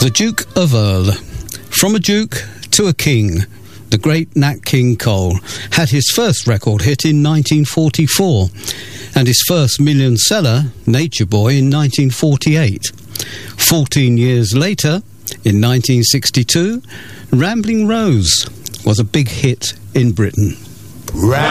The Duke of Earl. From a duke to a king, the great Nat King Cole had his first record hit in 1944 and his first million seller, Nature Boy, in 1948. 14 years later, in 1962, Rambling Rose was a big hit in Britain.